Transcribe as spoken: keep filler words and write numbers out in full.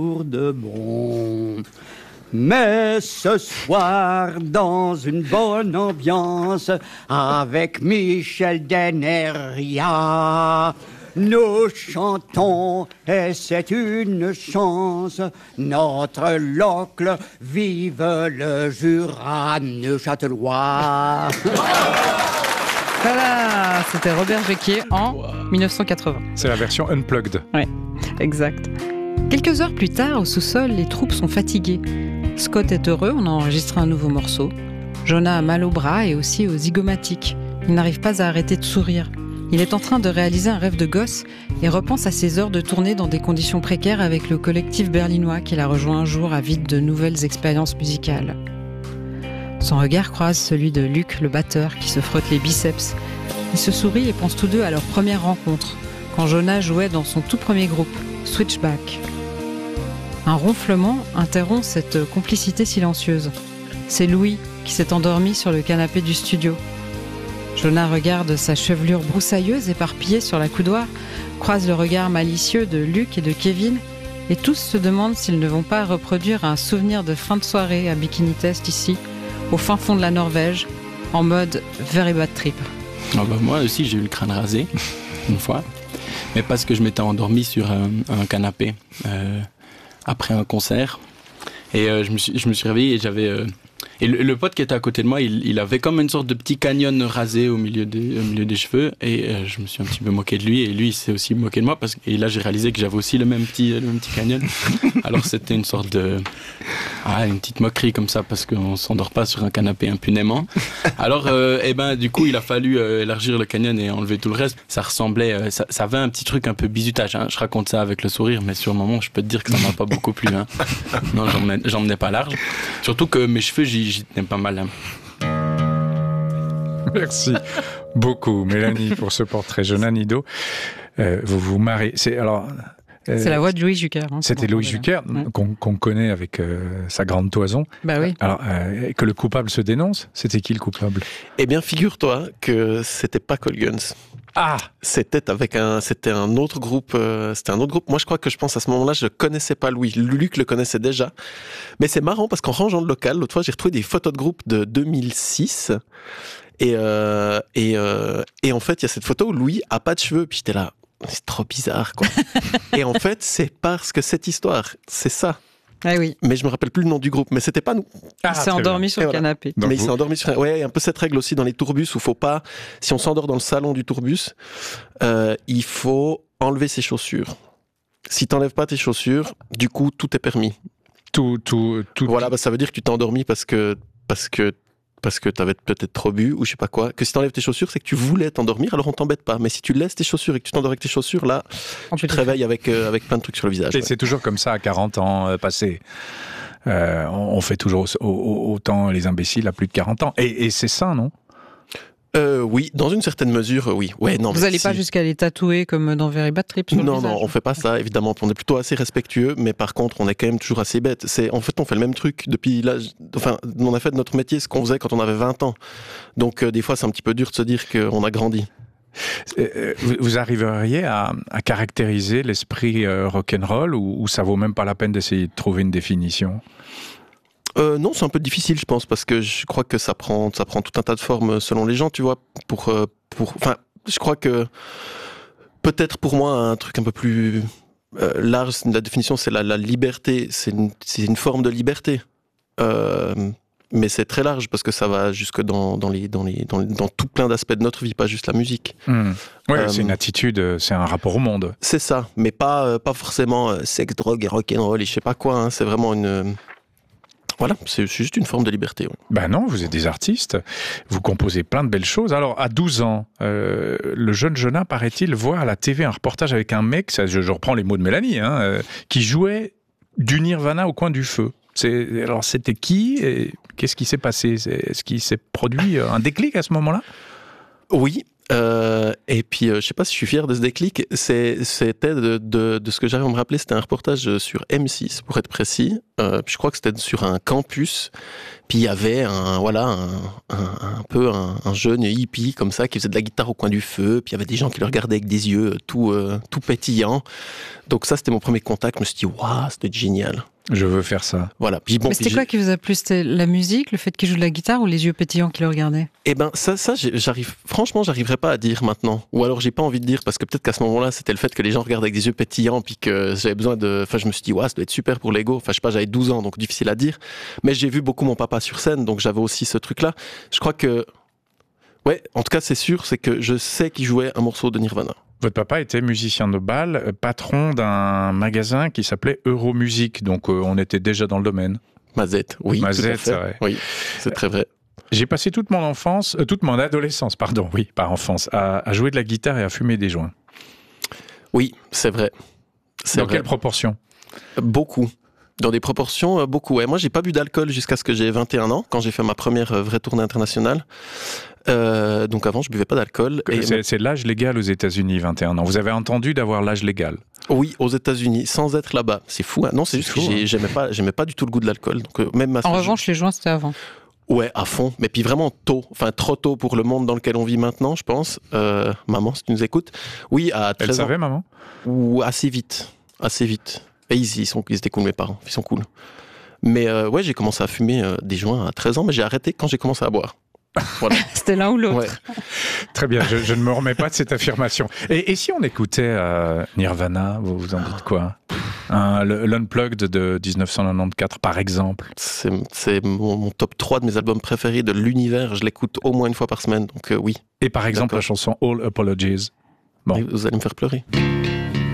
Pour de bon. Mais ce soir, dans une bonne ambiance, avec Michel Deneria, nous chantons, et c'est une chance, notre locle, vive le Jura neuchâtelois. Voilà, c'était Robert Jacquier en dix-neuf cent quatre-vingts. C'est la version unplugged. Oui, exact. Quelques heures plus tard, au sous-sol, les troupes sont fatiguées. Scott est heureux, on a enregistré un nouveau morceau. Jonah a mal au bras et aussi aux zygomatiques. Il n'arrive pas à arrêter de sourire. Il est en train de réaliser un rêve de gosse et repense à ses heures de tournée dans des conditions précaires avec le collectif berlinois qu'il a rejoint un jour avide de nouvelles expériences musicales. Son regard croise celui de Luc, le batteur, qui se frotte les biceps. Ils se sourient et pensent tous deux à leur première rencontre, quand Jonah jouait dans son tout premier groupe, Switchback. Un ronflement interrompt cette complicité silencieuse. C'est Louis qui s'est endormi sur le canapé du studio. Jonah regarde sa chevelure broussailleuse éparpillée sur la coudoir, croise le regard malicieux de Luc et de Kevin, et tous se demandent s'ils ne vont pas reproduire un souvenir de fin de soirée à Bikini Test ici, au fin fond de la Norvège, en mode very bad trip. Oh bah moi aussi j'ai eu le crâne rasé, une fois, mais parce que je m'étais endormi sur un, un canapé. Euh... après un concert et euh, je, me suis, je me suis réveillé et j'avais euh, et le, le pote qui était à côté de moi il, il avait comme une sorte de petit canyon rasé au milieu des, au milieu des cheveux et euh, je me suis un petit peu moqué de lui et lui il s'est aussi moqué de moi parce que, et là j'ai réalisé que j'avais aussi le même petit, le même petit canyon. Alors c'était une sorte de ah, une petite moquerie comme ça parce qu'on s'endort pas sur un canapé impunément. Alors euh, et ben du coup il a fallu euh, élargir le canyon et enlever tout le reste. Ça ressemblait euh, ça, ça avait un petit truc un peu bizutage hein. Je raconte ça avec le sourire mais sur le moment je peux te dire que ça m'a pas beaucoup plu hein. Non j'en menais, j'en menais pas large surtout que mes cheveux j'y, j'y tenais pas mal hein. Merci beaucoup Mélanie pour ce portrait. Jonah Nido, euh, vous vous marrez. C'est alors Euh, c'est la voix de Louis Jucker. Hein, c'était Louis Jucker, ouais. qu'on, qu'on connaît avec euh, sa grande toison. Bah oui. Alors, euh, que le coupable se dénonce, c'était qui le coupable ? Eh bien, figure-toi que c'était pas Colguns. Ah, c'était avec un, c'était un autre groupe. Euh, c'était un autre groupe. Moi, je crois que je pense à ce moment-là, je connaissais pas Louis. Luc le connaissait déjà. Mais c'est marrant parce qu'en rangeant le local, l'autre fois, j'ai retrouvé des photos de groupe de deux mille six. Et euh, et euh, et en fait, il y a cette photo où Louis a pas de cheveux. Puis j'étais là. C'est trop bizarre, quoi. Et en fait, c'est parce que cette histoire, c'est ça. Ah oui. Mais je me rappelle plus le nom du groupe, mais c'était pas nous. Ah, il s'est endormi bien. sur et le voilà. canapé. Donc mais vous... il s'est endormi sur. Ouais, il y a un peu cette règle aussi dans les tourbus où faut pas. Si on s'endort dans le salon du tourbus, euh, il faut enlever ses chaussures. Si t'enlèves pas tes chaussures, du coup, tout est permis. Tout, tout, tout. Voilà, bah, ça veut dire que tu t'es endormi parce que parce que. parce que t'avais peut-être trop bu ou je sais pas quoi, que si t'enlèves tes chaussures, c'est que tu voulais t'endormir, alors on t'embête pas. Mais si tu laisses tes chaussures et que tu t'endors avec tes chaussures, là, on tu te réveilles avec, euh, avec plein de trucs sur le visage. Et ouais. c'est toujours comme ça à quarante ans euh, passés. Euh, on fait toujours autant les imbéciles à plus de quarante ans. Et, et c'est ça, non ? Euh, oui, dans une certaine mesure, oui. Ouais, non, vous n'allez si... pas jusqu'à les tatouer comme dans Very Bad Trip sur Non, le visage. non, on fait pas ça, évidemment. On est plutôt assez respectueux, mais par contre, on est quand même toujours assez bête. C'est, en fait, on fait le même truc depuis l'âge... Enfin, on a fait de notre métier ce qu'on faisait quand on avait vingt ans. Donc, euh, des fois, c'est un petit peu dur de se dire qu'on a grandi. Euh, vous arriveriez à, à caractériser l'esprit euh, rock'n'roll ou, ou ça vaut même pas la peine d'essayer de trouver une définition ? Euh, non, c'est un peu difficile, je pense, parce que je crois que ça prend, ça prend tout un tas de formes selon les gens, tu vois. Pour, euh, pour, enfin, je crois que peut-être pour moi un truc un peu plus euh, large, la définition, c'est la, la liberté. C'est une, c'est une forme de liberté, euh, mais c'est très large parce que ça va jusque dans, dans les, dans les, dans, dans tout plein d'aspects de notre vie, pas juste la musique. Mmh. Oui, euh, c'est une attitude, c'est un rapport au monde. C'est ça, mais pas, euh, pas forcément euh, sexe, drogue et rock'n'roll et je sais pas quoi. Hein, c'est vraiment une Voilà, c'est juste une forme de liberté. Ouais. Ben non, vous êtes des artistes, vous composez plein de belles choses. Alors, à douze ans, euh, le jeune Jonah, paraît-il, voit à la T V un reportage avec un mec, ça, je, je reprends les mots de Mélanie, hein, euh, qui jouait du Nirvana au coin du feu. C'est, alors, c'était qui et qu'est-ce qui s'est passé ? Est-ce qu'il s'est produit un déclic à ce moment-là ? Oui. Euh, et puis, euh, je sais pas si je suis fier de ce déclic. C'est, c'était de, de, de ce que j'arrive à me rappeler, c'était un reportage sur M six, pour être précis. Euh, puis je crois que c'était sur un campus. Puis il y avait un, voilà, un, un, un peu un, un jeune hippie comme ça qui faisait de la guitare au coin du feu. Puis il y avait des gens qui le regardaient avec des yeux tout, euh, tout pétillants. Donc ça, c'était mon premier contact. Je me suis dit, waouh, c'était génial. Je veux faire ça. Voilà. Puis bon, Mais c'était puis quoi qui vous a plu? C'était la musique, le fait qu'il joue de la guitare ou les yeux pétillants qui le regardaient? Eh ben ça, ça j'arrive, franchement, j'arriverais pas à dire maintenant. Ou alors j'ai pas envie de dire parce que peut-être qu'à ce moment-là, c'était le fait que les gens regardent avec des yeux pétillants, puis que j'avais besoin de. Enfin, je me suis dit, ouais, ça doit être super pour l'ego. Enfin, je sais pas, j'avais douze ans, donc difficile à dire. Mais j'ai vu beaucoup mon papa sur scène, donc j'avais aussi ce truc-là. Je crois que, ouais, en tout cas, c'est sûr, c'est que je sais qu'il jouait un morceau de Nirvana. Votre papa était musicien de bal, patron d'un magasin qui s'appelait Euromusique, donc euh, on était déjà dans le domaine. Mazette, oui, Mazette, tout à fait. ouais. Oui, c'est très vrai. J'ai passé toute mon enfance, euh, toute mon adolescence, pardon, oui, pas enfance, à, à jouer de la guitare et à fumer des joints. Oui, c'est vrai. C'est Dans vrai. quelle proportion? Beaucoup. Dans des proportions, euh, beaucoup. Ouais. Moi, j'ai pas bu d'alcool jusqu'à ce que j'ai vingt et un ans, quand j'ai fait ma première euh, vraie tournée internationale. Euh, donc avant, je buvais pas d'alcool. Et... C'est, c'est l'âge légal aux États-Unis, vingt et un ans. Vous avez entendu d'avoir l'âge légal? Oui, aux États-Unis, sans être là-bas. C'est fou. Hein. Non, c'est, c'est juste fou, que hein. j'aimais pas, j'aimais pas du tout le goût de l'alcool. Donc, euh, même ma en revanche, je... les joints, c'était avant. Ouais, à fond. Mais puis vraiment tôt. Enfin, trop tôt pour le monde dans lequel on vit maintenant, je pense. Euh, maman, si tu nous écoutes. Oui, à treize ans. Elle savait, maman? Ou assez vite. Assez vite. Et ils, ils, sont, ils étaient cool, mes parents. Ils sont cool. Mais euh, ouais, j'ai commencé à fumer euh, des joints à treize ans, mais j'ai arrêté quand j'ai commencé à boire. Voilà. C'était l'un ou l'autre. Ouais. Très bien, je, je ne me remets pas de cette affirmation. Et, et si on écoutait euh, Nirvana, vous vous en dites quoi? Un, le, l'Unplugged de dix-neuf cent quatre-vingt-quatorze, par exemple. C'est, c'est mon, mon top trois de mes albums préférés de l'univers. Je l'écoute au moins une fois par semaine, donc euh, oui. Et par exemple, d'accord. La chanson All Apologies. Bon. Vous allez me faire pleurer.